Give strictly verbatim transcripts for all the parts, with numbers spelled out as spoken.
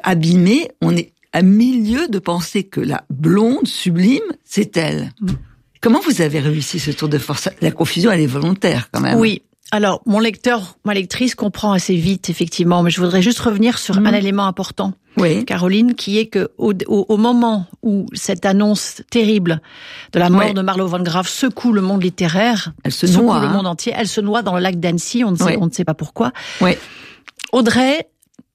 abîmée, on est à milieu de penser que la blonde sublime, c'est elle. Mmh. Comment vous avez réussi ce tour de force? La confusion, elle est volontaire quand même. Oui. Alors, mon lecteur, ma lectrice comprend assez vite, effectivement, mais je voudrais juste revenir sur mmh. un élément important, oui. Caroline, qui est que au, au, au moment où cette annonce terrible de la mort oui. de Marlo van Graaff secoue le monde littéraire, elle se secoue noie, le hein. monde entier, elle se noie dans le lac d'Annecy, on ne sait, oui. on ne sait pas pourquoi. Oui. Audrey,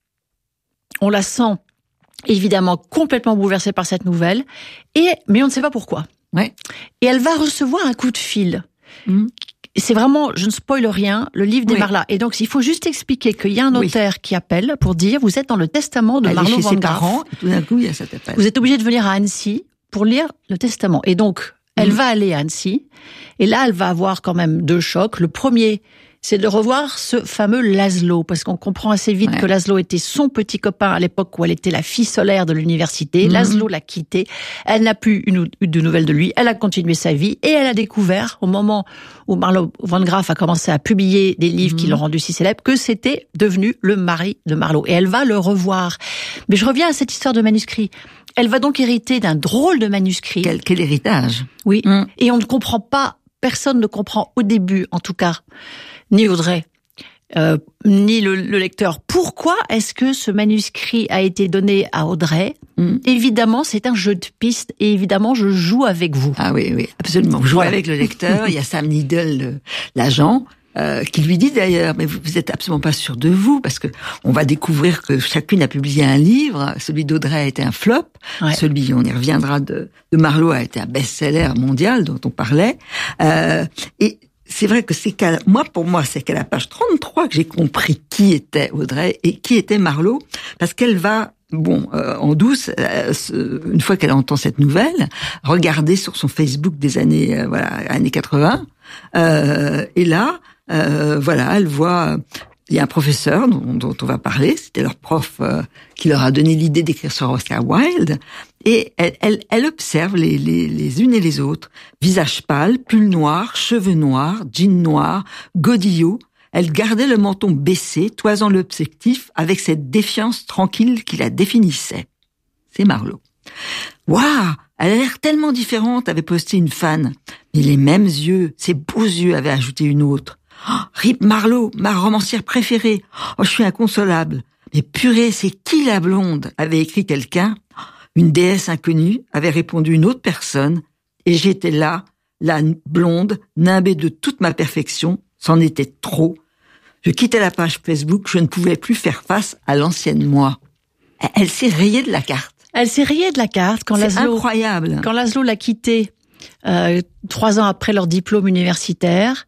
on la sent évidemment complètement bouleversée par cette nouvelle, et mais on ne sait pas pourquoi. Oui. Et elle va recevoir un coup de fil. Mmh. C'est vraiment, je ne spoile rien, le livre démarre oui. là. Et donc, il faut juste expliquer qu'il y a un notaire oui. qui appelle pour dire, vous êtes dans le testament de elle Marlo van Graaff. Parents, et tout d'un coup, il y a cet appel. Vous êtes obligé de venir à Annecy pour lire le testament. Et donc, elle mmh. va aller à Annecy. Et là, elle va avoir quand même deux chocs. Le premier, c'est de revoir ce fameux Laszlo, parce qu'on comprend assez vite ouais. que Laszlo était son petit copain à l'époque où elle était la fille solaire de l'université. Mmh. Laszlo l'a quitté, elle n'a plus eu de nouvelles de lui, elle a continué sa vie et elle a découvert, au moment où Marlo van Graaff a commencé à publier des livres mmh. qui l'ont rendu si célèbre, que c'était devenu le mari de Marlo. Et elle va le revoir. Mais je reviens à cette histoire de manuscrit. Elle va donc hériter d'un drôle de manuscrit. Quel, quel héritage. Oui, mmh. et on ne comprend pas, personne ne comprend au début, en tout cas, ni Audrey, euh, ni le, le lecteur. Pourquoi est-ce que ce manuscrit a été donné à Audrey ? mm. Évidemment, c'est un jeu de piste et évidemment, je joue avec vous. Ah oui, oui, absolument. Vous jouez voilà. avec le lecteur. Il y a Sam Neill, l'agent, euh, qui lui dit d'ailleurs, mais vous, vous êtes absolument pas sûr de vous, parce que on va découvrir que chacune a publié un livre. Celui d'Audrey a été un flop. Ouais. Celui, on y reviendra, de, de Marlo a été un best-seller mondial dont on parlait. Euh, et c'est vrai que c'est qu'à, moi, pour moi, c'est qu'à la page trente-trois que j'ai compris qui était Audrey et qui était Marlo, parce qu'elle va, bon, euh, en douce, euh, une fois qu'elle entend cette nouvelle, regarder sur son Facebook des années, euh, voilà, années quatre-vingts, euh, et là, euh, voilà, elle voit, il y a un professeur dont, dont on va parler, c'était leur prof euh, qui leur a donné l'idée d'écrire sur Oscar Wilde, et elle, elle, elle observe les, les, les unes et les autres. Visage pâle, pull noir, cheveux noirs, jean noir, godillot. Elle gardait le menton baissé, toisant l'objectif avec cette défiance tranquille qui la définissait. C'est Marlo. Waouh, elle a l'air tellement différente, avait posté une fan. Mais les mêmes yeux, ces beaux yeux, avait ajouté une autre. Oh, Rip Marlo, ma romancière préférée. Oh, je suis inconsolable. Mais purée, c'est qui la blonde? Avait écrit quelqu'un. Une déesse inconnue, avait répondu une autre personne, et j'étais là, la blonde, nimbée de toute ma perfection, c'en était trop. Je quittais la page Facebook, je ne pouvais plus faire face à l'ancienne moi. Elle s'est rayée de la carte. Elle s'est rayée de la carte quand C'est Laszlo, incroyable. Quand Laszlo l'a quittée, euh, trois ans après leur diplôme universitaire,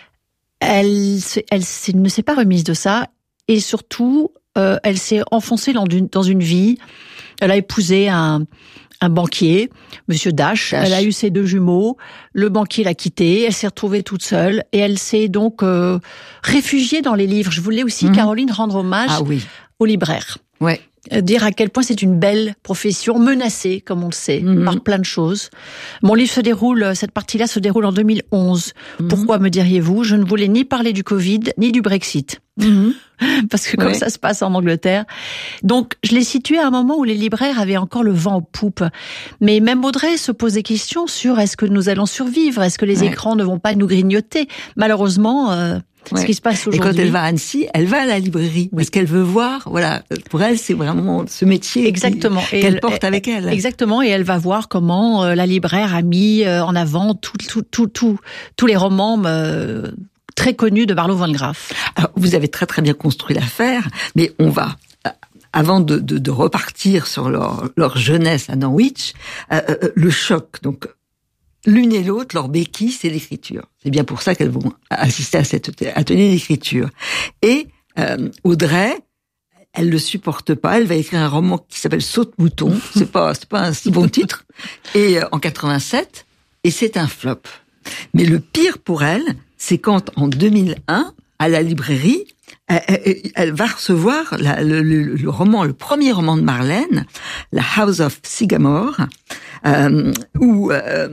elle, elle, elle ne s'est pas remise de ça, et surtout, euh, elle s'est enfoncée dans une, dans une vie. Elle a épousé un, un banquier, Monsieur Dash. Dash. Elle a eu ses deux jumeaux. Le banquier l'a quittée. Elle s'est retrouvée toute seule et elle s'est donc euh, réfugiée dans les livres. Je voulais aussi, mmh. Caroline, rendre hommage ah, oui. aux libraires. Ouais. Dire à quel point c'est une belle profession, menacée, comme on le sait, mmh. par plein de choses. Mon livre se déroule, cette partie-là se déroule en deux mille onze. Mmh. Pourquoi, me diriez-vous? Je ne voulais ni parler du Covid, ni du Brexit. Mmh. Parce que comme ouais. ça se passe en Angleterre. Donc, je l'ai situé à un moment où les libraires avaient encore le vent en poupe. Mais même Audrey se pose des questions sur est-ce que nous allons survivre? Est-ce que les ouais. écrans ne vont pas nous grignoter? Malheureusement, euh, Ouais. ce qui se passe aujourd'hui. Et quand elle va à Annecy, elle va à la librairie oui. parce qu'elle veut voir. Voilà, pour elle, c'est vraiment ce métier exactement qui, qu'elle elle, porte elle, avec elle. Exactement, et elle va voir comment euh, la libraire a mis euh, en avant tout, tout, tout, tout, tous les romans euh, très connus de Marlo van Graaff. Alors, vous avez très très bien construit l'affaire, mais on va. Avant de, de, de repartir sur leur, leur jeunesse à Norwich, euh, euh, le choc. Donc. L'une et l'autre, leur béquille, c'est l'écriture. C'est bien pour ça qu'elles vont assister à cet atelier d'écriture. Et euh, Audrey, elle le supporte pas. Elle va écrire un roman qui s'appelle Saute-mouton. C'est pas, c'est pas un si bon titre. Et euh, en quatre-vingt-sept, et c'est un flop. Mais le pire pour elle, c'est quand en deux mille un, à la librairie, elle, elle, elle va recevoir la, le, le, le roman, le premier roman de Marlène, La House of Sycamore, euh, où euh,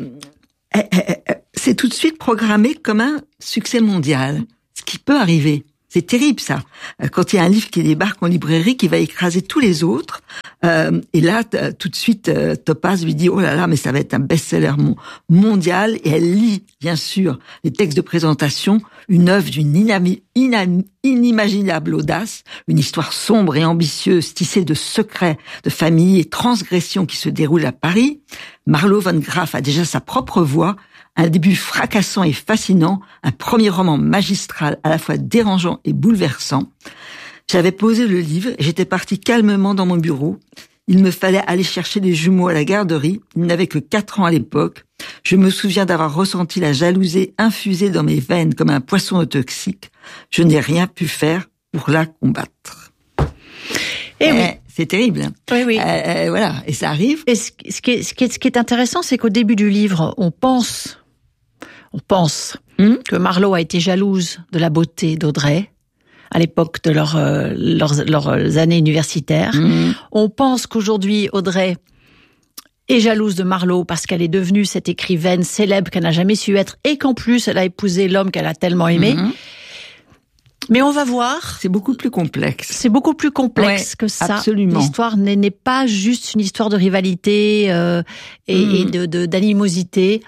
c'est tout de suite programmé comme un succès mondial, ce qui peut arriver. C'est terrible, ça. Quand il y a un livre qui débarque en librairie, qui va écraser tous les autres, Euh, et là, t- tout de suite, euh, Topaz lui dit « Oh là là, mais ça va être un best-seller mon- mondial ». Et elle lit, bien sûr, les textes de présentation, une œuvre d'une inami- inam- inimaginable audace, une histoire sombre et ambitieuse, tissée de secrets, de familles et transgressions qui se déroulent à Paris. Marlowe van Graaf a déjà sa propre voix, un début fracassant et fascinant, un premier roman magistral à la fois dérangeant et bouleversant. J'avais posé le livre, j'étais parti calmement dans mon bureau. Il me fallait aller chercher des jumeaux à la garderie. Ils n'avaient que quatre ans à l'époque. Je me souviens d'avoir ressenti la jalousie infusée dans mes veines comme un poisson toxique. Je n'ai rien pu faire pour la combattre. Et eh, oui. C'est terrible. Oui, oui. Euh, euh, voilà, et ça arrive. Et ce, ce, qui est, ce, qui est, ce qui est intéressant, c'est qu'au début du livre, on pense, on pense Mmh. que Marlowe a été jalouse de la beauté d'Audrey à l'époque de leur, euh, leurs, leurs années universitaires. Mmh. On pense qu'aujourd'hui, Audrey est jalouse de Marlowe parce qu'elle est devenue cette écrivaine célèbre qu'elle n'a jamais su être et qu'en plus, elle a épousé l'homme qu'elle a tellement aimé. Mmh. Mais on va voir. C'est beaucoup plus complexe. C'est beaucoup plus complexe Ouais, que ça. absolument. L'histoire n'est, n'est pas juste une histoire de rivalité euh, et, Mmh. et de, de, d'animosité.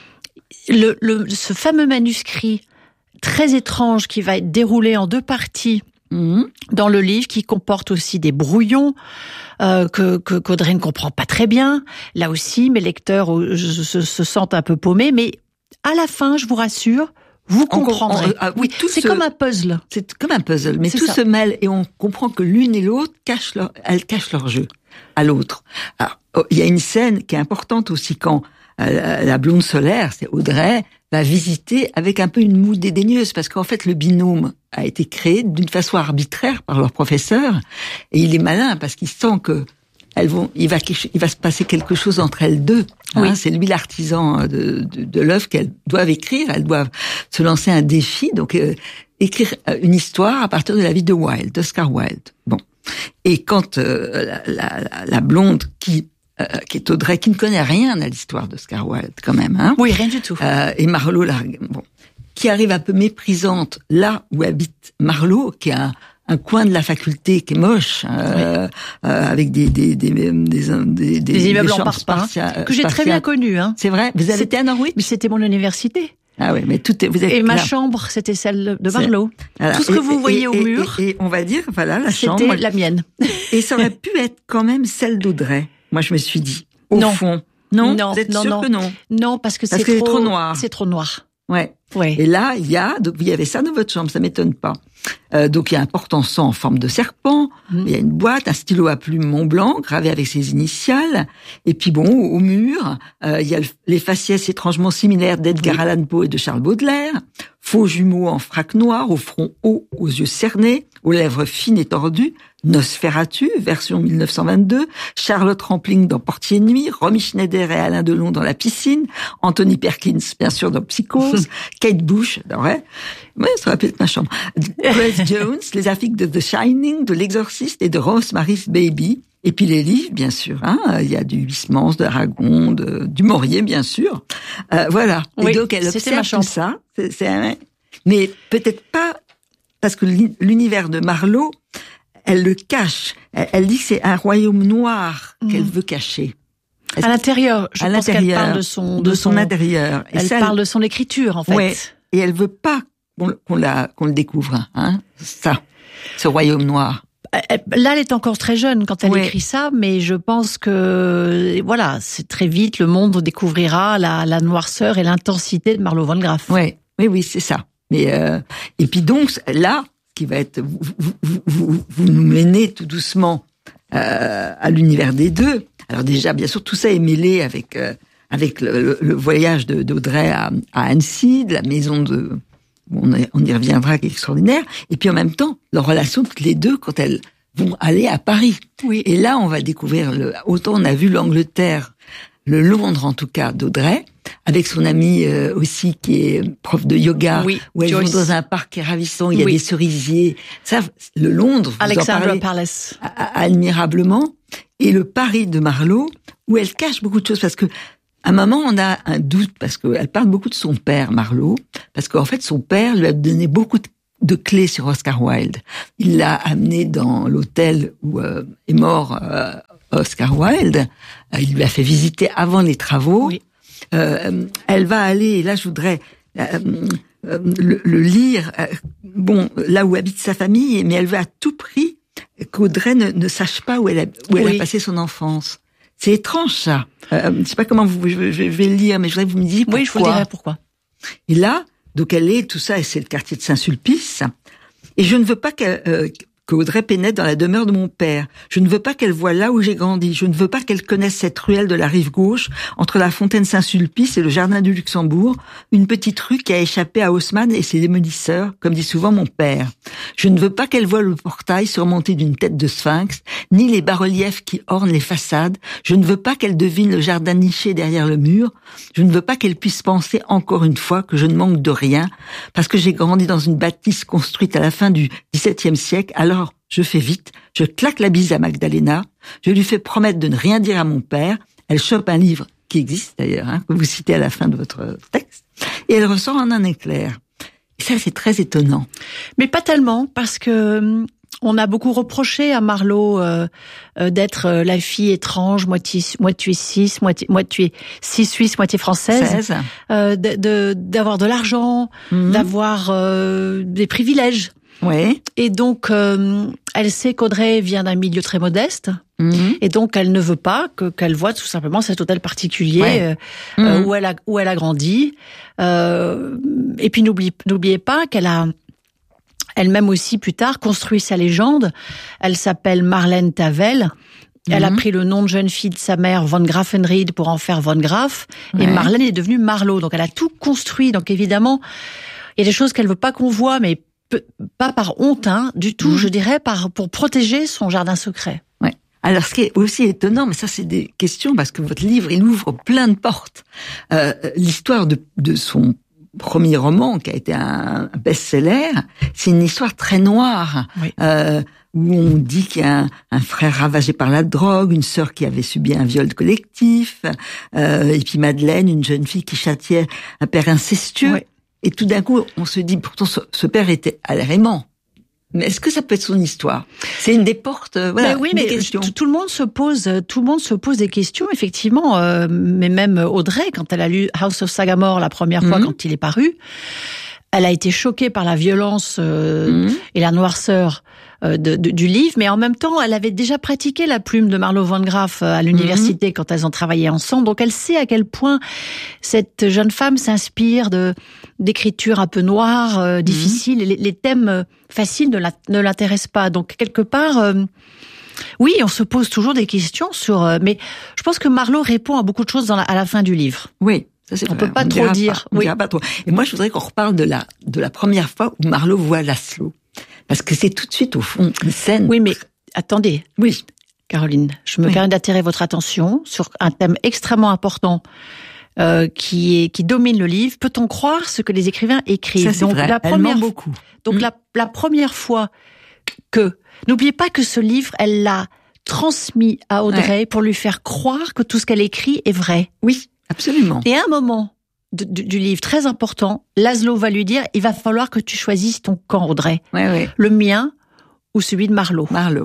Le, le, ce fameux manuscrit très étrange qui va être déroulé en deux parties Mmh. dans le livre, qui comporte aussi des brouillons euh, que, que qu'Audrey ne comprend pas très bien. Là aussi, mes lecteurs euh, se, se sentent un peu paumés, mais à la fin, je vous rassure, vous On- comprendrez. on- ah oui, tout C'est se- comme un puzzle. C'est comme un puzzle, mais C'est tout ça. se mêle et on comprend que l'une et l'autre cachent leur, elles cachent leur jeu à l'autre. Alors, oh, il y a une scène qui est importante aussi quand euh, la blonde solaire, c'est Audrey, va visiter avec un peu une moue dédaigneuse parce qu'en fait le binôme a été créé d'une façon arbitraire par leur professeur et il est malin parce qu'il sent que elles vont, il va, il va se passer quelque chose entre elles deux. Hein, Oui. c'est lui l'artisan de, de, de l'œuvre qu'elles doivent écrire. Elles doivent se lancer un défi, donc euh, écrire une histoire à partir de la vie de Wilde, d'Oscar Wilde. Bon, et quand euh, la, la, la blonde qui euh, qui est Audrey, qui ne connaît rien à l'histoire d'Oscar Wilde quand même, hein, Oui, rien du tout. euh, et Marlowe, là, bon, qui arrive un peu méprisante là où habite Marlowe, qui a un, un coin de la faculté qui est moche, euh, Oui. euh, avec des des des des des, Des immeubles en chambres parpaing, spartia- que j'ai très bien connus. Hein. C'est vrai. Vous avez C'est- été à Norwich? Mais c'était mon université. Ah oui, mais tout est, vous êtes Et ma là. chambre, c'était celle de C'est- Marlowe. Voilà. Tout ce que Et- vous et- voyez et- au et- mur, Et, et on va dire, voilà, la chambre. c'était la mienne. Et ça aurait pu être quand même celle d'Audrey. Moi, je me suis dit, au Non. fond. Non, Non, vous êtes non, sûr non. que non? Non, parce que Parce c'est que c'est trop, trop noir. C'est trop noir. Ouais. Ouais. Et là, il y a, donc, il y avait ça dans votre chambre, ça m'étonne pas. Euh, donc, il y a un porte-encens en forme de serpent, Mm. il y a une boîte, un stylo à plume Mont Blanc, gravé avec ses initiales, et puis bon, au, au mur, euh, il y a le- les faciès étrangement similaires d'Edgar Oui. Allan Poe et de Charles Baudelaire, faux jumeaux en frac noir, au front haut, aux yeux cernés, aux lèvres fines et tordues, Nosferatu, version mille neuf cent vingt-deux, Charlotte Rampling dans Portier et Nuit, Romy Schneider et Alain Delon dans La Piscine, Anthony Perkins, bien sûr, dans Psychose, Kate Bush, ouais, ouais, ça aurait pu être ma chambre, Grace Jones, les affiches de The Shining, de L'Exorciste et de Rosemary's Baby, et puis les livres, bien sûr, hein, il y a du Huysmans, de Aragon, de, du Maurier, bien sûr, euh, voilà. Oui, et donc elle c'était ma observe chambre. tout ça, c'est, c'est, mais peut-être pas, parce que l'univers de Marlowe, elle le cache. Elle, elle dit que c'est un royaume noir qu'elle Mhm. veut cacher. Est-ce À l'intérieur, je à pense qu'elle l'intérieur, parle de son, de son intérieur. Et Elle ça, parle de son écriture, en fait. Ouais. Et elle veut pas qu'on, qu'on la, qu'on le découvre, hein. Ça. Ce royaume noir. Elle- Là, elle est encore très jeune quand elle Ouais. écrit ça, mais je pense que, voilà, c'est très vite, le monde découvrira la, la noirceur et l'intensité de Marlowe van Graaf. Ouais. Oui, oui, c'est ça. Mais, euh, et puis donc, là, qui va être, vous, vous, vous, vous, vous nous menez tout doucement, euh, à l'univers des deux. Alors déjà, bien sûr, tout ça est mêlé avec, euh, avec le, le, le voyage de, d'Audrey à, à Annecy, de la maison de, on, y- on y reviendra, qui est extraordinaire. Et puis en même temps, leur relation toutes les deux quand elles vont aller à Paris. Oui. Et là, on va découvrir le, autant on a vu l'Angleterre, le Londres en tout cas d'Audrey, avec son amie euh, aussi qui est prof de yoga, Oui, où elles Joyce. vont dans un parc qui est ravissant, il y a Oui. des cerisiers. Ça, le Londres, vous en Alexandra parlez Palace. a- a- admirablement. Et le Paris de Marlowe, où elle cache beaucoup de choses, parce que à un moment, on a un doute, parce qu'elle parle beaucoup de son père, Marlowe, parce qu'en fait, son père lui a donné beaucoup de, de clés sur Oscar Wilde. Il l'a amené dans l'hôtel où euh, est mort euh, Oscar Wilde. Euh, il lui a fait visiter avant les travaux. Oui. Euh, elle va aller, et là je voudrais euh, euh, le, le lire, euh, bon, là où habite sa famille, mais elle veut à tout prix qu'Audrey ne, ne sache pas où elle a, où elle oui. a passé son enfance. C'est étrange ça. Euh, je sais pas comment vous, je, je vais le lire, mais je voudrais que vous me disiez pourquoi. Oui, je vous dirai pourquoi. Et là, donc elle est, tout ça, et c'est le quartier de Saint-Sulpice. Et je ne veux pas qu'elle, euh, qu'Audrey pénètre dans la demeure de mon père. Je ne veux pas qu'elle voie là où j'ai grandi. Je ne veux pas qu'elle connaisse cette ruelle de la rive gauche, entre la fontaine Saint-Sulpice et le jardin du Luxembourg, une petite rue qui a échappé à Haussmann et ses démolisseurs, comme dit souvent mon père. Je ne veux pas qu'elle voie le portail surmonté d'une tête de sphinx, ni les bas-reliefs qui ornent les façades. Je ne veux pas qu'elle devine le jardin niché derrière le mur. Je ne veux pas qu'elle puisse penser encore une fois que je ne manque de rien, parce que j'ai grandi dans une bâtisse construite à la fin du dix-septième siècle. Alors, je fais vite, je claque la bise à Magdalena, je lui fais promettre de ne rien dire à mon père, elle chope un livre qui existe d'ailleurs, hein, que vous citez à la fin de votre texte, et elle ressort en un éclair. Et ça, c'est très étonnant. Mais pas tellement, parce que on a beaucoup reproché à Marlowe euh, euh, d'être euh, la fille étrange, moitié moitié suisse, moitié moitié si suisse, moitié française, euh, de, de d'avoir de l'argent, mmh. d'avoir euh, des privilèges. Ouais. Et donc, euh, elle sait qu'Audrey vient d'un milieu très modeste, mmh. et donc elle ne veut pas que qu'elle voie tout simplement cet hôtel particulier ouais. euh, mmh. euh, où elle a où elle a grandi. Euh, et puis n'oublie n'oubliez pas qu'elle a elle-même aussi plus tard construit sa légende. Elle s'appelle Marlène Tavel. Mmh. Elle a pris le nom de jeune fille de sa mère, Von Grafenried, pour en faire Von Graff. Ouais. Et Marlène est devenue Marlowe. Donc elle a tout construit. Donc évidemment, il y a des choses qu'elle veut pas qu'on voit, mais pas par honte, hein, du tout, mmh. je dirais, par pour protéger son jardin secret. Ouais. Alors, ce qui est aussi étonnant, mais ça, c'est des questions, parce que votre livre, il ouvre plein de portes. Euh, l'histoire de, de son premier roman, qui a été un best-seller, c'est une histoire très noire, oui. euh, où on dit qu'il y a un, un frère ravagé par la drogue, une sœur qui avait subi un viol collectif, euh, et puis Madeleine, une jeune fille qui châtiait un père incestueux. Oui. Et tout d'un coup, on se dit, pourtant, ce, ce père était à l'air aimant. Mais est-ce que ça peut être son histoire? C'est une des portes, euh, voilà. Ben oui, mais questions. Tout le monde se pose, tout le monde se pose des questions, effectivement. Euh, mais même Audrey, quand elle a lu House of Sagamore la première mm-hmm. fois, quand il est paru, elle a été choquée par la violence euh, mm-hmm. et la noirceur euh, de, de, du livre, mais en même temps, elle avait déjà pratiqué la plume de Marlowe Von Graff à l'université mm-hmm. quand elles ont travaillé ensemble. Donc, elle sait à quel point cette jeune femme s'inspire de d'écriture un peu noire, euh, difficile. Mm-hmm. Les, les thèmes faciles ne, la, ne l'intéressent pas. Donc, quelque part, euh, oui, on se pose toujours des questions sur... Euh, mais je pense que Marlowe répond à beaucoup de choses dans la, à la fin du livre. Oui. Ça, c'est on vrai. peut pas on trop dire. Pas, on oui. dira pas trop. Et moi, je voudrais qu'on reparle de la de la première fois où Marlowe voit Laszlo, parce que c'est tout de suite au fond une scène. Oui, mais attendez. Oui, Caroline, je me oui. permets d'attirer votre attention sur un thème extrêmement important euh, qui est qui domine le livre. Peut-on croire ce que les écrivains écrivent? Ça, c'est donc vrai. la Elle première ment beaucoup. Donc mmh. la la première fois que n'oubliez pas que ce livre, elle l'a transmis à Audrey ouais. pour lui faire croire que tout ce qu'elle écrit est vrai. Oui. Absolument. Et à un moment de, de, du livre très important, Laszlo va lui dire, il va falloir que tu choisisses ton camp, Audrey. Ouais, ouais. Le mien ou celui de Marlowe. Marlowe.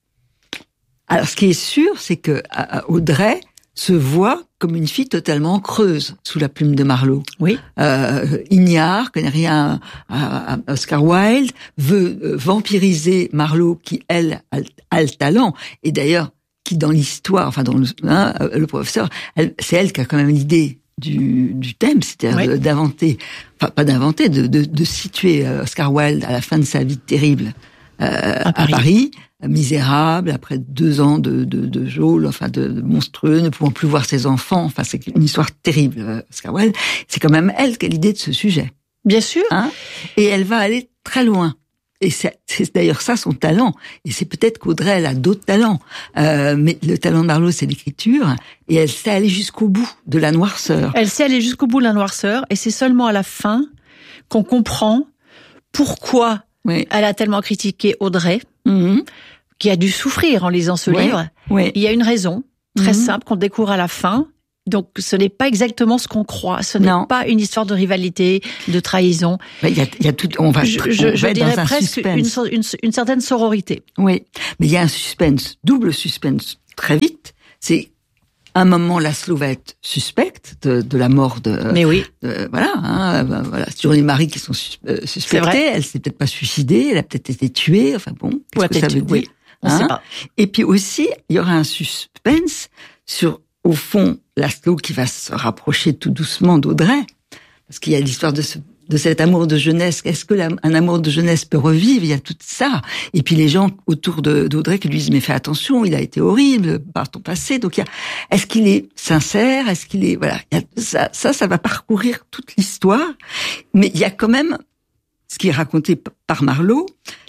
Alors, ce qui est sûr, c'est que Audrey se voit comme une fille totalement creuse sous la plume de Marlowe. Oui. Euh, ignare, connaît rien à, à Oscar Wilde, veut euh, vampiriser Marlowe qui, elle, a, a le talent. Et d'ailleurs, qui dans l'histoire, enfin dans le, hein, le professeur, elle, c'est elle qui a quand même l'idée du, du thème, c'est-à-dire oui. d'inventer, enfin pas d'inventer, de, de, de situer Oscar Wilde à la fin de sa vie terrible euh, à, Paris. à Paris, misérable, après deux ans de, de, de geôle, enfin de, de monstrueux, ne pouvant plus voir ses enfants, enfin c'est une histoire terrible, Oscar Wilde. C'est quand même elle qui a l'idée de ce sujet. Bien sûr. Hein, et elle va aller très loin. Et c'est, c'est d'ailleurs ça son talent. Et c'est peut-être qu'Audrey, elle a d'autres talents. Euh, mais le talent de Marlowe, c'est l'écriture. Et elle sait aller jusqu'au bout de la noirceur. Elle sait aller jusqu'au bout de la noirceur. Et c'est seulement à la fin qu'on comprend pourquoi oui. elle a tellement critiqué Audrey, mm-hmm. qui a dû souffrir en lisant ce oui. livre. Oui. Il y a une raison très mm-hmm. simple qu'on découvre à la fin. Donc, ce n'est pas exactement ce qu'on croit. Ce n'est non. pas une histoire de rivalité, de trahison. Il y a, il y a tout. On va. Je, on je, va je être dirais dans un presque une, une, une certaine sororité. Oui, mais il y a un suspense, double suspense très vite. C'est à un moment, Laszlo va être suspecte de, de la mort de. Mais oui. De, voilà, hein, ben, voilà. C'est toujours les maris qui sont sus, euh, suspectés. Elle s'est peut-être pas suicidée, elle a peut-être été tuée. Enfin bon, qu'est-ce ouais, que ça veut dire oui. On hein sait pas. Et puis aussi, il y aura un suspense sur, au fond, Laszlo qui va se rapprocher tout doucement d'Audrey, parce qu'il y a l'histoire de ce de cet amour de jeunesse. Est-ce que la, un amour de jeunesse peut revivre? Il y a tout ça. Et puis les gens autour de, d'Audrey qui lui disent, mais fais attention, il a été horrible par ton passé. Donc il y a, est-ce qu'il est sincère? Est-ce qu'il est, voilà. Il y a ça, ça, ça va parcourir toute l'histoire. Mais il y a quand même ce qui est raconté par Marlowe,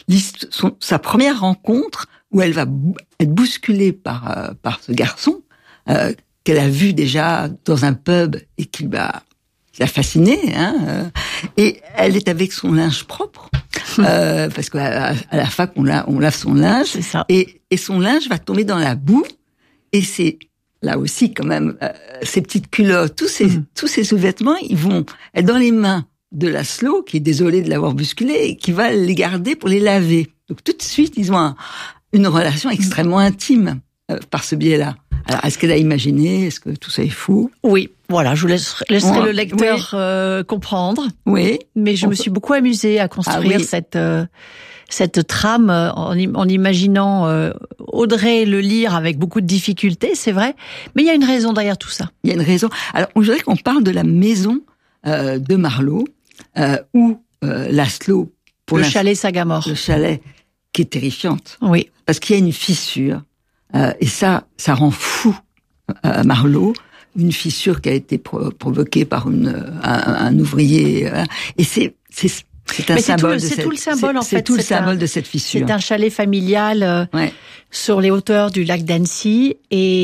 son, sa première rencontre où elle va être bousculée par, euh, par ce garçon, euh, qu'elle a vu déjà dans un pub et qui va, l'a fascinée, hein, et elle est avec son linge propre, euh, parce qu'à à la fac on, la, on lave son linge, c'est ça. Et, et son linge va tomber dans la boue, et c'est là aussi quand même euh, ces petites culottes, tous ces mmh. tous ces sous-vêtements, ils vont être dans les mains de Laszlo, qui est désolé de l'avoir bousculé et qui va les garder pour les laver. Donc tout de suite ils ont un, une relation extrêmement intime euh, par ce biais-là. Alors, est-ce qu'elle a imaginé? Est-ce que tout ça est fou? Oui, voilà, je vous laisserai, laisserai ouais, le lecteur oui. euh, comprendre. Oui. Mais je On me peut... suis beaucoup amusée à construire ah, oui. cette euh, cette trame en, en imaginant euh, Audrey le lire avec beaucoup de difficultés, c'est vrai. Mais il y a une raison derrière tout ça. Il y a une raison. Alors, je voudrais qu'on parle de la maison euh, de Marlowe, euh, où euh, Laszlo... Pour le chalet Sagamore. Le chalet, qui est terrifiante. Oui. Parce qu'il y a une fissure. Euh, et ça, ça rend fou euh, Marlowe, une fissure qui a été pro- provoquée par une, un, un ouvrier. Euh, et c'est, c'est, c'est un Mais symbole. C'est tout, de c'est cette, tout le symbole c'est, en fait. C'est tout le c'est symbole un, de cette fissure. C'est un chalet familial euh, ouais. sur les hauteurs du lac d'Annecy,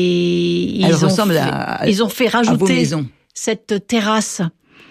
et ils Elle ont ressemble fait, à, ils ont fait rajouter cette terrasse.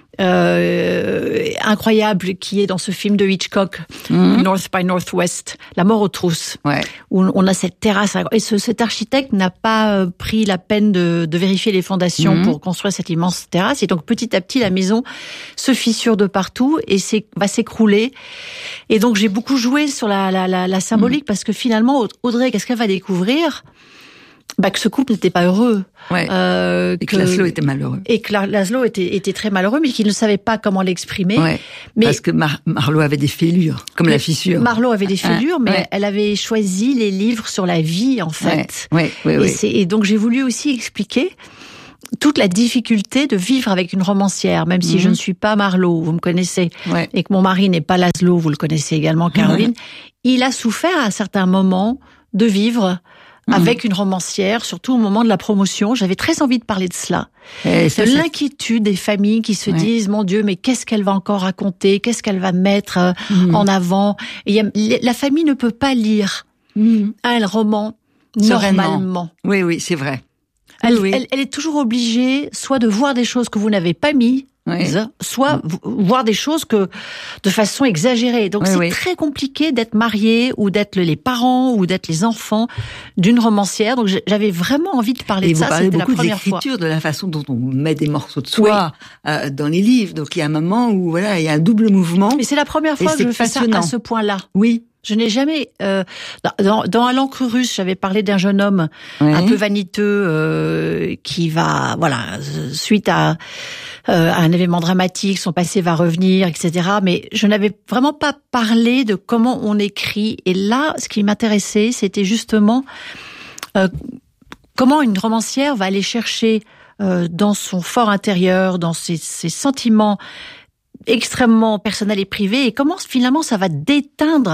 Euh, incroyable qui est dans ce film de Hitchcock, mmh. North by Northwest, La mort aux trousses, ouais. où on a cette terrasse. Et ce, cet architecte n'a pas pris la peine de, de vérifier les fondations mmh. pour construire cette immense terrasse. Et donc petit à petit, la maison se fissure de partout et c'est, va s'écrouler. Et donc j'ai beaucoup joué sur la, la, la, la symbolique mmh. parce que finalement, Audrey, qu'est-ce qu'elle va découvrir? Bah, que ce couple n'était pas heureux. Ouais. Euh, et que, que Laszlo était malheureux. Et que Laszlo était, était très malheureux, mais qu'il ne savait pas comment l'exprimer. Ouais. Mais parce que Mar- Marlowe avait des fêlures, comme la fissure. Marlowe avait des fêlures, hein, mais ouais. elle avait choisi les livres sur la vie, en fait. Ouais, ouais, ouais, et, c'est, et donc j'ai voulu aussi expliquer toute la difficulté de vivre avec une romancière, même si mmh. je ne suis pas Marlowe, vous me connaissez, ouais. et que mon mari n'est pas Laszlo, vous le connaissez également, Caroline. Ouais. Il a souffert à un certain moment de vivre avec mmh. une romancière, surtout au moment de la promotion. J'avais très envie de parler de cela. Et ça, de c'est... l'inquiétude des familles qui se ouais. disent, mon Dieu, mais qu'est-ce qu'elle va encore raconter? Qu'est-ce qu'elle va mettre mmh. en avant? Et y a, la famille ne peut pas lire mmh. un roman Sereinement. Normalement. Oui, oui, c'est vrai. Elle, oui, oui. Elle, elle est toujours obligée soit de voir des choses que vous n'avez pas mis, oui. soit oui. voir des choses que de façon exagérée. Donc oui, c'est oui. très compliqué d'être marié ou d'être les parents ou d'être les enfants d'une romancière. Donc j'avais vraiment envie de parler et de ça. C'était la première fois. De l'écriture, de la façon dont on met des morceaux de soi oui. euh, dans les livres. Donc il y a un moment où voilà, il y a un double mouvement. Mais c'est la première fois que je fais ça à ce point-là. Oui. Je n'ai jamais euh, dans, dans À l'encre russe, j'avais parlé d'un jeune homme oui. un peu vaniteux euh, qui va, voilà, suite à, euh, à un événement dramatique, son passé va revenir, et cetera. Mais je n'avais vraiment pas parlé de comment on écrit. Et là, ce qui m'intéressait, c'était justement euh, comment une romancière va aller chercher euh, dans son fort intérieur, dans ses, ses sentiments extrêmement personnels et privés, et comment finalement ça va déteindre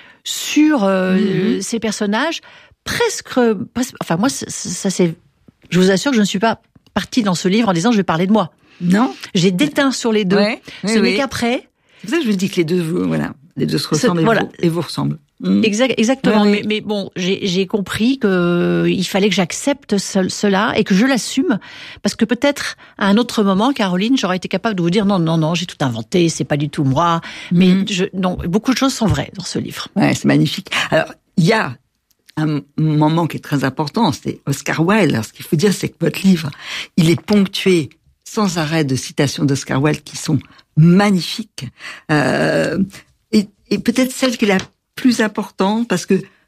sur euh, mmh. ces personnages, presque, presque, enfin moi, ça, ça c'est, je vous assure que je ne suis pas partie dans ce livre en disant je vais parler de moi. Non. J'ai déteint sur les deux. Ouais, oui, ce oui. n'est qu'après. C'est ça que je vous dis que les deux, voilà, les deux se ressemblent et, voilà. vous, et vous ressemblent. Mmh. Exact, exactement. Ouais, mais, mais bon, j'ai, j'ai compris que il fallait que j'accepte ce, cela et que je l'assume, parce que peut-être à un autre moment, Caroline, j'aurais été capable de vous dire non, non, non, j'ai tout inventé, c'est pas du tout moi. Mmh. Mais je, non, beaucoup de choses sont vraies dans ce livre. Ouais, c'est magnifique. Alors, il y a un moment qui est très important, c'est Oscar Wilde. Alors, ce qu'il faut dire, c'est que votre livre, il est ponctué sans arrêt de citations d'Oscar Wilde qui sont magnifiques. Euh, et, et peut-être celle qui est la plus importante, parce que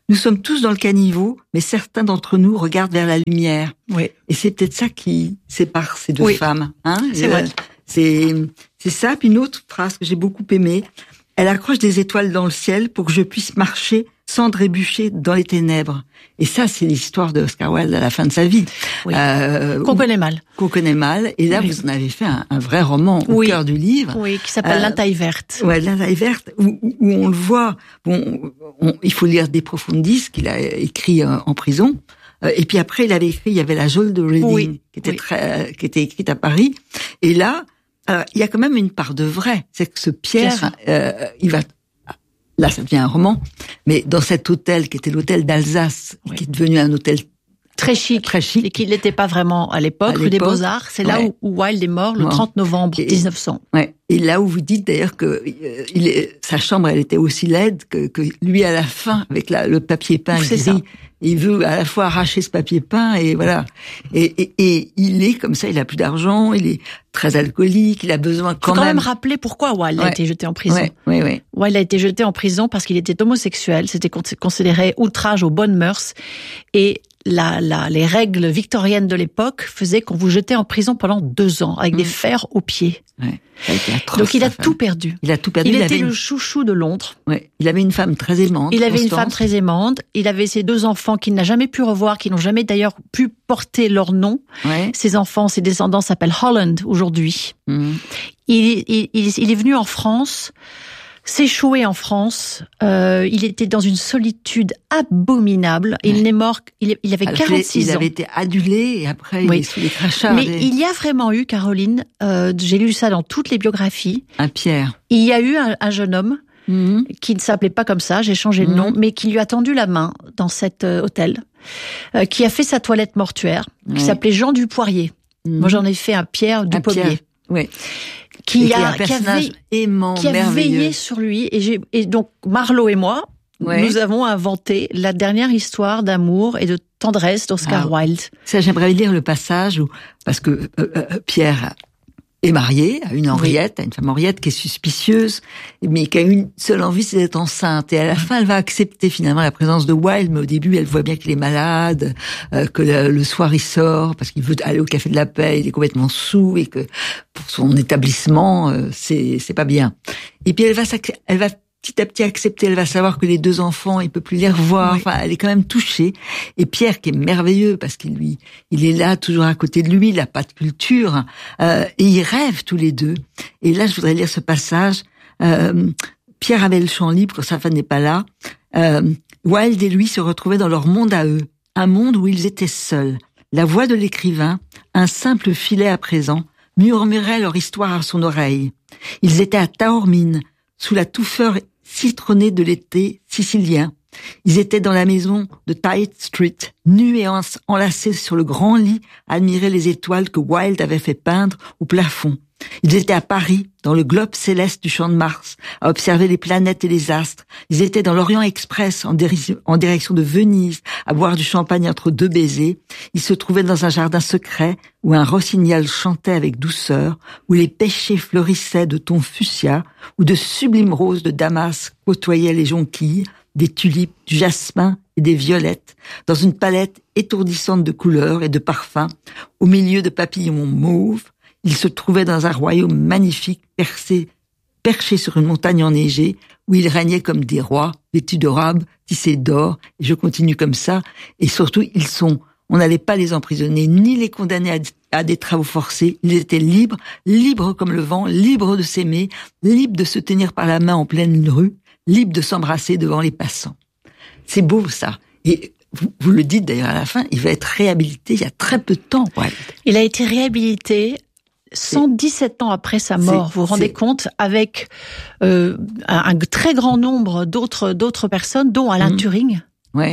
Nous sommes tous dans le caniveau, mais certains d'entre nous regardent vers la lumière. Oui. Et c'est peut-être ça qui sépare ces deux oui. femmes. Hein c'est vrai. C'est, c'est ça. Puis une autre phrase que j'ai beaucoup aimée. Elle accroche des étoiles dans le ciel pour que je puisse marcher sans trébucher dans les ténèbres. Et ça, c'est l'histoire de Oscar Wilde à la fin de sa vie. Oui. Euh, qu'on connaît mal. Qu'on connaît mal. Et là, oui. vous en avez fait un, un vrai roman au oui. cœur du livre. Oui, qui s'appelle euh, L'Intaille verte. Ouais, L'Intaille verte, où, où on le voit. Bon, on, il faut lire De Profundis, qu'il a écrit euh, en prison. Euh, et puis après, il avait écrit, il y avait La Geôle de Reading, oui. qui était oui. très, qui était écrite à Paris. Et là, alors, il y a quand même une part de vrai. C'est que ce Pierre, euh, il va, là, ça devient un roman, mais dans cet hôtel qui était l'hôtel d'Alsace, oui. qui est devenu un hôtel très chic, très chic, et qui n'était pas vraiment à l'époque, rue des Beaux-Arts, c'est ouais. là où, où Wilde est mort le ouais. trente novembre mille neuf cents. Ouais. Et là où vous dites d'ailleurs que euh, il est, sa chambre, elle était aussi laide que, que lui à la fin, avec la, le papier peint c'est gris. Ça. Il veut à la fois arracher ce papier peint et voilà. Et, et, et il est comme ça, il a plus d'argent, il est très alcoolique, il a besoin quand même... Il faut quand même... même rappeler pourquoi Wilde ouais. a été jeté en prison. Ouais, ouais, ouais. Wilde a été jeté en prison parce qu'il était homosexuel, c'était considéré outrage aux bonnes mœurs, et la, la, les règles victoriennes de l'époque faisaient qu'on vous jetait en prison pendant deux ans, avec mmh. des fers aux pieds. Ouais. Ça a été atroce, donc il a tout perdu. Il a tout perdu. Il, il était avait le une... chouchou de Londres. Ouais. Il avait une femme très aimante. Il avait Constance. une femme très aimante. Il avait ses deux enfants qu'il n'a jamais pu revoir, qui n'ont jamais d'ailleurs pu porter leur nom. Ouais. Ses enfants, ses descendants s'appellent Holland aujourd'hui. Mmh. Il, il, il, il est venu en France, s'échouer en France. Euh, il était dans une solitude abominable. Ouais. Il n'est mort, il, il avait Alors quarante-six il ans. avait été adulé et après oui. il est sous les crachats. Mais des... il y a vraiment eu, Caroline, euh, j'ai lu ça dans toutes les biographies. Un Pierre. Il y a eu un, un jeune homme mmh. qui ne s'appelait pas comme ça, j'ai changé de mmh. nom, mais qui lui a tendu la main dans cet euh, hôtel, euh, qui a fait sa toilette mortuaire, ouais. qui s'appelait Jean Dupoirier. Mmh. Moi, j'en ai fait un Pierre Dupaumier. Oui. Qui a, a, qui a, aimant, qui a veillé sur lui. Et, j'ai, et donc, Marlowe et moi, ouais. nous avons inventé la dernière histoire d'amour et de tendresse d'Oscar ah, Wilde. Ça, j'aimerais lire le passage où, parce que euh, euh, Pierre est marié à une Henriette, oui. à une femme Henriette qui est suspicieuse, mais qui a une seule envie, c'est d'être enceinte. Et à la fin, elle va accepter finalement la présence de Wilde, mais au début, elle voit bien qu'il est malade, euh, que le, le soir il sort parce qu'il veut aller au Café de la Paix, il est complètement saoul et que pour son établissement, euh, c'est c'est pas bien. Et puis elle va elle va petit à petit accepter, elle va savoir que les deux enfants, il peut plus les revoir. Oui. Enfin, elle est quand même touchée. Et Pierre, qui est merveilleux parce qu'il lui, il est là toujours à côté de lui, il a pas de culture, euh, et ils rêvent tous les deux. Et là, je voudrais lire ce passage. Euh, Pierre avait le champ libre quand sa femme n'est pas là. Euh, Wilde et lui se retrouvaient dans leur monde à eux, un monde où ils étaient seuls. La voix de l'écrivain, un simple filet à présent, murmurait leur histoire à son oreille. Ils étaient à Taormine, sous la touffeur citronnée de l'été sicilien. Ils étaient dans la maison de Tite Street, nus et enlacés sur le grand lit, à admirer les étoiles que Wilde avait fait peindre au plafond. Ils étaient à Paris, dans le globe céleste du champ de Mars, à observer les planètes et les astres. Ils étaient dans l'Orient Express, en, déri- en direction de Venise, à boire du champagne entre deux baisers. Ils se trouvaient dans un jardin secret, où un rossignol chantait avec douceur, où les pêchers fleurissaient de tons fuchsia, où de sublimes roses de Damas côtoyaient les jonquilles, des tulipes, du jasmin et des violettes, dans une palette étourdissante de couleurs et de parfums, au milieu de papillons mauves. Il se trouvait dans un royaume magnifique, percé, perché sur une montagne enneigée, où ils régnaient comme des rois, vêtus de robes, tissés d'or, et je continue comme ça. Et surtout, ils sont, on n'allait pas les emprisonner, ni les condamner à, à des travaux forcés. Ils étaient libres, libres comme le vent, libres de s'aimer, libres de se tenir par la main en pleine rue, libres de s'embrasser devant les passants. C'est beau, ça. Et vous, vous le dites d'ailleurs à la fin, il va être réhabilité il y a très peu de temps, Wilde. Il a été réhabilité cent dix-sept ans après sa mort, vous vous rendez compte, avec euh, un, un très grand nombre d'autres d'autres personnes, dont Alan mmh. Turing. Ouais.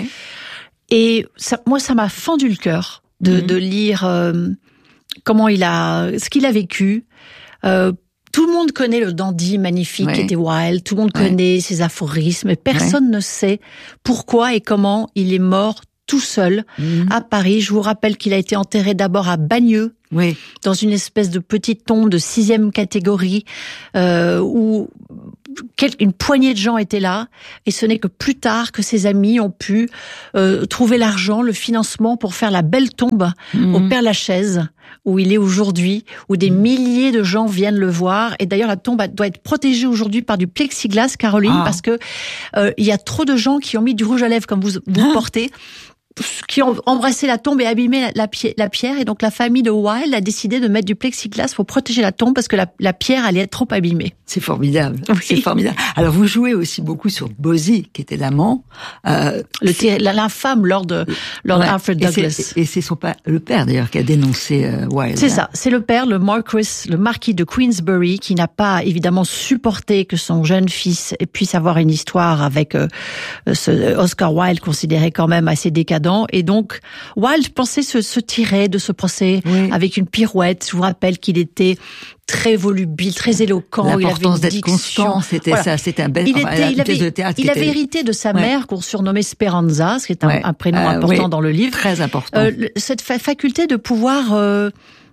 Et ça, moi, ça m'a fendu le cœur de, mmh. de lire euh, comment il a, ce qu'il a vécu. Euh, tout le monde connaît le dandy magnifique ouais. qui était Wilde, tout le monde ouais. connaît ses aphorismes, mais personne ouais. ne sait pourquoi et comment il est mort tout seul mmh. à Paris. Je vous rappelle qu'il a été enterré d'abord à Bagneux, Oui. Dans une espèce de petite tombe de sixième catégorie, euh, où une poignée de gens étaient là, et ce n'est que plus tard que ses amis ont pu euh, trouver l'argent, le financement pour faire la belle tombe mmh. au Père-Lachaise, où il est aujourd'hui, où des milliers de gens viennent le voir. Et d'ailleurs, la tombe doit être protégée aujourd'hui par du plexiglas, Caroline, ah. parce que euh, il y a trop de gens qui ont mis du rouge à lèvres, comme vous, vous ah. portez, qui ont embrassé la tombe et abîmé la, la, la pierre. Et donc, la famille de Wilde a décidé de mettre du plexiglas pour protéger la tombe parce que la, la pierre allait être trop abîmée. C'est formidable. Oui. C'est formidable. Alors, vous jouez aussi beaucoup sur Bosie, qui était l'amant. Euh, le l'infâme Lord, Lord ouais. Alfred Douglas. Et c'est son père, le père d'ailleurs, qui a dénoncé euh, Wilde. C'est ça. C'est le père, le Marquis, le marquis de Queensberry, qui n'a pas évidemment supporté que son jeune fils puisse avoir une histoire avec euh, ce Oscar Wilde, considéré quand même assez décadent. Et donc, Wilde pensait se, se tirer de ce procès oui. avec une pirouette. Je vous rappelle qu'il était très volubile, très éloquent. L'importance d'être constant, c'était voilà. ça, c'était un bel il était, il avait, de théâtre. Il avait était... hérité de sa ouais. mère qu'on surnommait Speranza, ce qui est un, ouais. un prénom euh, important oui. dans le livre. Très important. Euh, cette fa- faculté de pouvoir euh,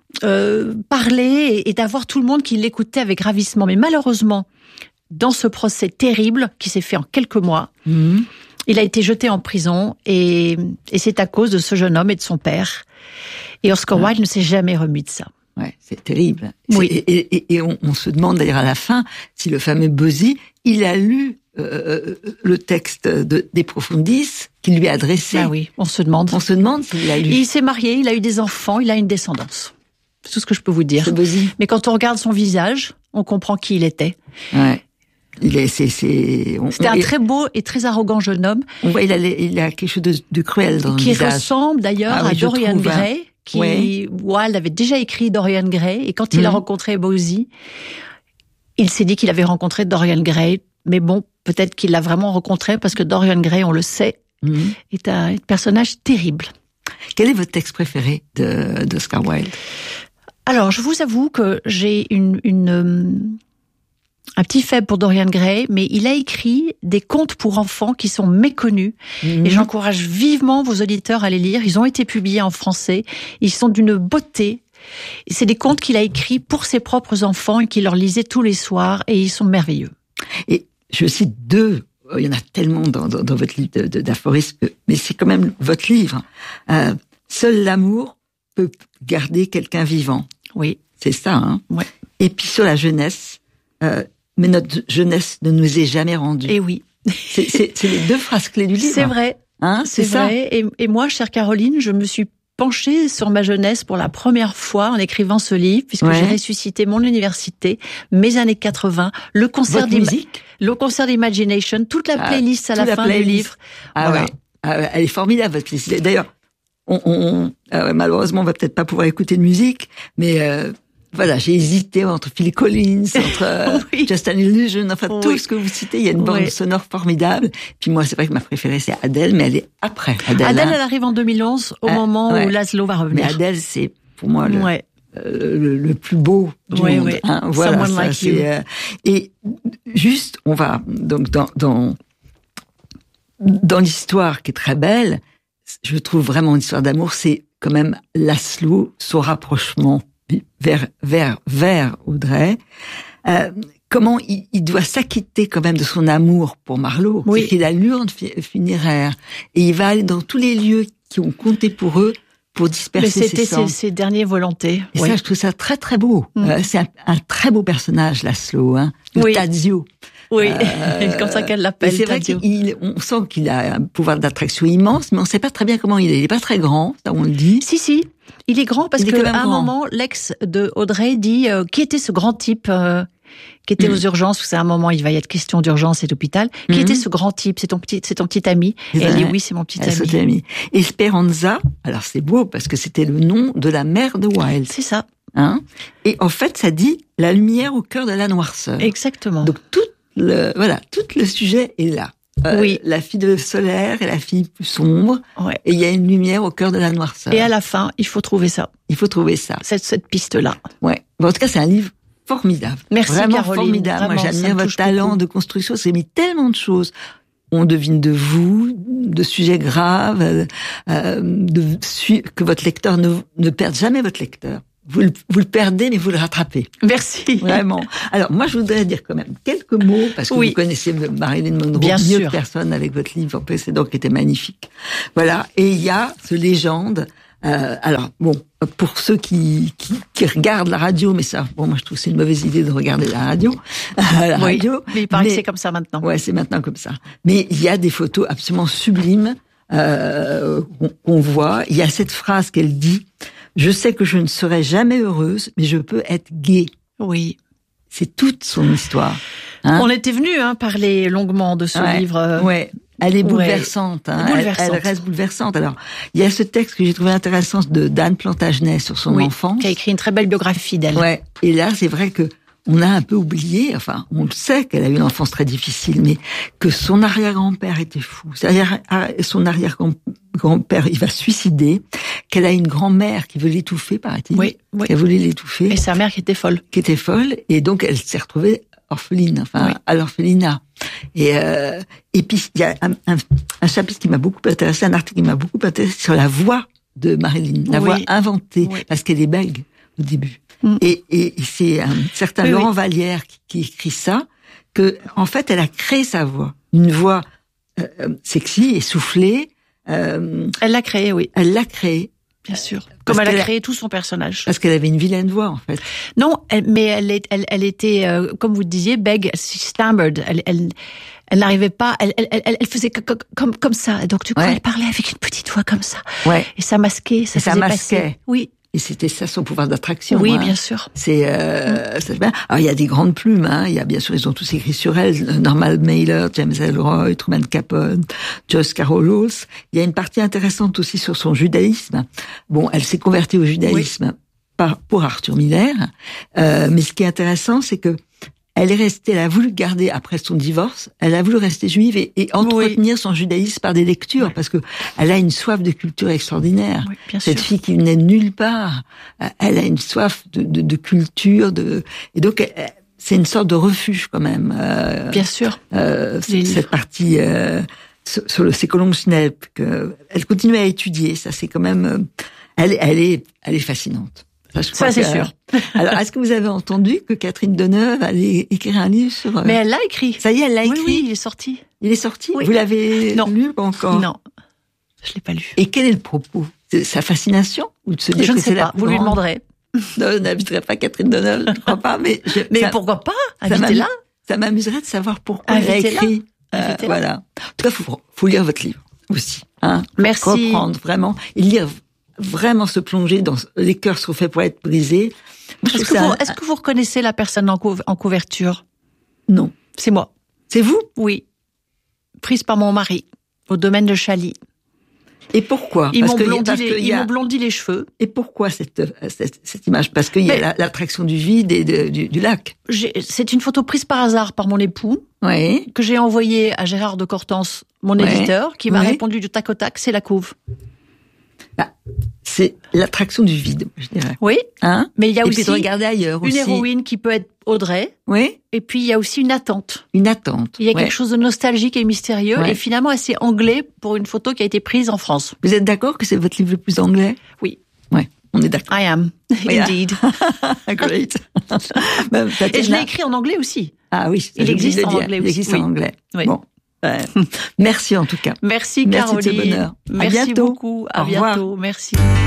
euh, parler et, et d'avoir tout le monde qui l'écoutait avec ravissement. Mais malheureusement, dans ce procès terrible qui s'est fait en quelques mois, mmh. il a été jeté en prison et, et c'est à cause de ce jeune homme et de son père. Et Oscar Wilde ah. ne s'est jamais remis de ça. Ouais, c'est terrible. Oui. C'est, et, et, et on, on se demande d'ailleurs à la fin si le fameux Bosie, il a lu euh, le texte de De Profundis qu'il lui a adressé. Ah oui, on se demande. On se demande s'il l'a lu. Il s'est marié, il a eu des enfants, il a une descendance. C'est tout ce que je peux vous dire. C'est Bosie. Mais quand on regarde son visage, on comprend qui il était. Ouais. Il est, c'est, c'est, on, C'était on, un très beau et très arrogant jeune homme. On voit, il a, il a quelque chose de, de cruel dans le visage. Qui ressemble d'ailleurs ah, oui, à Dorian trouve, Gray, hein. qui, ouais. Wilde avait déjà écrit Dorian Gray, et quand il mmh. a rencontré Bosie, il s'est dit qu'il avait rencontré Dorian Gray, mais bon, peut-être qu'il l'a vraiment rencontré, parce que Dorian Gray, on le sait, mmh. est un personnage terrible. Quel est votre texte préféré de, d'Oscar Wilde? Alors, je vous avoue que j'ai une, une, un petit faible pour Dorian Gray, mais il a écrit des contes pour enfants qui sont méconnus. Mmh. Et j'encourage vivement vos auditeurs à les lire. Ils ont été publiés en français. Ils sont d'une beauté. C'est des contes qu'il a écrits pour ses propres enfants et qu'il leur lisait tous les soirs. Et ils sont merveilleux. Et je cite deux. Il y en a tellement dans, dans, dans votre livre de, de, d'aphorismes, mais c'est quand même votre livre. Euh, Seul l'amour peut garder quelqu'un vivant. Oui. C'est ça, hein. Ouais. Et puis sur la jeunesse, euh, mais notre jeunesse ne nous est jamais rendue. Et oui. C'est, c'est, c'est les deux phrases clés du livre. C'est vrai. Hein, c'est, c'est ça. vrai. Et, et moi, chère Caroline, je me suis penchée sur ma jeunesse pour la première fois en écrivant ce livre, puisque ouais. j'ai ressuscité mon université, mes années quatre-vingts, le concert, le concert d'Imagination, toute la playlist ah, à la fin playlist. du livre. Ah voilà. Ouais. Ah, elle est formidable, votre playlist. D'ailleurs, on, on, euh, malheureusement, on va peut-être pas pouvoir écouter de musique, mais euh, voilà, j'ai hésité entre Phil Collins, entre euh, oui. Just an Illusion, enfin oui. tout ce que vous citez. Il y a une bande oui. sonore formidable. Puis moi, c'est vrai que ma préférée, c'est Adele, mais elle est après. Adele, Adele elle arrive en deux mille onze, au euh, moment ouais. où Laszlo va revenir. Mais Adele, c'est pour moi le, ouais. euh, le, le plus beau du oui, monde. Oui. Hein, voilà, Someone ça, like c'est, you. Euh, et juste, on va donc dans dans dans l'histoire qui est très belle. Je trouve vraiment une histoire d'amour, c'est quand même Laszlo, son rapprochement vers vers vers Audrey. Euh, comment il, il doit s'acquitter quand même de son amour pour Marlowe, oui. c'est qu'il a l'urne funéraire et il va aller dans tous les lieux qui ont compté pour eux pour disperser Mais c'était ses cendres. Ses, ses dernières volontés. Et oui. ça, je trouve ça très très beau. Mm. Euh, c'est un, un très beau personnage, Laszlo, hein, le oui. Tadzio. Oui, euh, comme ça qu'elle l'appelle. C'est vrai qu'on sent qu'il a un pouvoir d'attraction immense, mais on ne sait pas très bien comment il est. Il n'est pas très grand, ça on le dit. Si, si, il est grand parce il qu'à un moment, l'ex de Audrey dit euh, qui était ce grand type euh, qui était mmh. aux urgences, parce qu'à un moment, il va y être question d'urgence et d'hôpital. Qui mmh. était ce grand type? C'est ton petit, c'est ton petit ami. Et, et elle dit oui, c'est mon petit ami. ami. Et Speranza, alors c'est beau parce que c'était le nom de la mère de Wilde. C'est ça. Hein? Et en fait, ça dit la lumière au cœur de la noirceur. Exactement. Donc tout le, voilà, tout le sujet est là. Euh, oui. La fille de solaire et la fille plus sombre. Ouais. Et il y a une lumière au cœur de la noirceur. Et à la fin, il faut trouver ça. Il faut trouver ça. Cette, cette piste-là. Ouais. Bon, en tout cas, c'est un livre formidable. Merci, vraiment Caroline. formidable. Vraiment, moi, j'admire votre talent beaucoup. de construction. Vous avez mis tellement de choses. On devine de vous, de sujets graves, euh, de, que votre lecteur ne, ne perde jamais votre lecteur. vous le, vous le perdez, mais vous le rattrapez. Merci. Vraiment. Alors, moi, je voudrais dire quand même quelques mots, parce que oui. vous connaissez Marilyn Monroe Bien mieux sûr. que personne avec votre livre précédent qui était magnifique. Voilà. Et il y a ce légende. Euh, alors, bon, pour ceux qui, qui, qui regardent la radio, mais ça, bon, moi, je trouve que c'est une mauvaise idée de regarder la radio. la oui, radio. Mais il paraît mais, que c'est comme ça maintenant. Ouais, c'est maintenant comme ça. Mais il y a des photos absolument sublimes, euh, qu'on, qu'on voit. Il y a cette phrase qu'elle dit: je sais que je ne serai jamais heureuse, mais je peux être gaie. Oui. C'est toute son histoire. Hein. On était venu hein, parler longuement de ce ouais, livre. Euh... Ouais. Elle est bouleversante. Ouais. Hein. bouleversante. Elle, elle reste bouleversante. Alors, il y a ce texte que j'ai trouvé intéressant de d'Anne Plantagenet sur son oui, enfance. Qui a écrit une très belle biographie d'elle. Ouais. Et là, c'est vrai que on a un peu oublié, enfin, on le sait qu'elle a eu une enfance très difficile, mais que son arrière-grand-père était fou. C'est-à-dire, son arrière-grand-père, il va se suicider, qu'elle a une grand-mère qui veut l'étouffer, paraît-il. Oui, oui. Qu'elle voulait l'étouffer. Et sa mère qui était folle. Qui était folle, et donc elle s'est retrouvée orpheline, enfin, oui. à l'orphelinat. Et, euh, et puis, il y a un, un, un chapitre qui m'a beaucoup intéressé, un article qui m'a beaucoup intéressé sur la voix de Marilyn, la oui. voix inventée, oui. parce qu'elle est bègue au début. Mm. Et, et c'est un certain oui, Laurent oui. Vallière qui, qui écrit ça, que en fait, elle a créé sa voix, une voix euh, sexy, essoufflée. Euh, elle l'a créée, oui. Elle l'a créée. Bien sûr. Comme elle a créé a, tout son personnage. Parce qu'elle avait une vilaine voix, en fait. Non, elle, mais elle, est, elle, elle était, euh, comme vous disiez, bègue, stammered. Elle, elle, elle n'arrivait pas. Elle, elle, elle, elle faisait comme, comme, comme ça. Et donc, du coup, ouais. elle parlait avec une petite voix comme ça. Ouais. Et ça masquait, ça, et ça faisait masquait. passer. Oui. Et c'était ça son pouvoir d'attraction. Oui, hein. bien sûr. C'est, euh, c'est bien. Alors il y a des grandes plumes. Hein. Il y a bien sûr, ils ont tous écrit sur elle. Norman Mailer, James Ellroy, Truman Capote, Joyce Carol Oates. Il y a une partie intéressante aussi sur son judaïsme. Bon, elle s'est convertie au judaïsme oui. par pour Arthur Miller. Euh, mais ce qui est intéressant, c'est que elle est restée, elle a voulu garder après son divorce, elle a voulu rester juive et, et entretenir oui. son judaïsme par des lectures, oui. parce que elle a une soif de culture extraordinaire. Oui, bien Cette sûr. fille qui venait de nulle part, elle a une soif de, de, de culture, de et donc elle, c'est une sorte de refuge quand même. Euh, bien sûr. Euh, cette partie euh, sur, sur le Sécolong-Schnepp, que elle continue à étudier. Ça, c'est quand même, elle, elle est, elle est fascinante. Ça, ça c'est que, sûr. Alors, est-ce que vous avez entendu que Catherine Deneuve allait écrire un livre sur... Mais elle l'a écrit. Ça y est, elle l'a écrit. Oui, oui, il est sorti. Il est sorti oui. Vous l'avez non. lu pas encore? Non, je l'ai pas lu. Et quel est le propos? C'est sa fascination ou de se dire je que ne sais c'est pas. la Vous lui demanderez. Non, je n'inviterai pas Catherine Deneuve, je ne crois pas, mais... Je, mais ça, pourquoi pas? Invitez-la. Ça m'amuserait de savoir pourquoi elle a écrit. Euh, voilà. En tout cas, faut, faut lire votre livre aussi. Hein, merci. Comprendre vraiment. Et lire... vraiment se plonger dans les cœurs sont faits pour être brisés. Est-ce que, vous, est-ce que vous reconnaissez la personne en, cou- en couverture? Non. C'est moi. C'est vous? Oui. Prise par mon mari, au domaine de Chaly. Et pourquoi? Ils, parce m'ont, que blondi parce les, que ils a... m'ont blondi les cheveux. Et pourquoi cette, cette, cette image? Parce qu'il y a la, l'attraction du vide et de, du, du lac. J'ai, c'est une photo prise par hasard par mon époux, oui. que j'ai envoyée à Gérard de Cortance, mon oui. éditeur, qui m'a oui. répondu du tac au tac, c'est la couve. Bah, c'est l'attraction du vide, je dirais. Oui, hein? Mais il y a et aussi puis de regarder ailleurs une aussi. héroïne qui peut être Audrey. Oui. Et puis il y a aussi une attente. Une attente. Il y a ouais. quelque chose de nostalgique et mystérieux ouais. et finalement assez anglais pour une photo qui a été prise en France. Vous êtes d'accord que c'est votre livre le plus anglais? Oui. Ouais, on est d'accord. I am, indeed. Great. Même, et je l'ai écrit en anglais aussi. Ah oui, il existe en anglais aussi. Il existe oui. en anglais. Oui. Bon. Ouais. Merci en tout cas. Merci Merci Caroline. de ce bonheur. Merci à bientôt. beaucoup. À Au bientôt. revoir. Merci.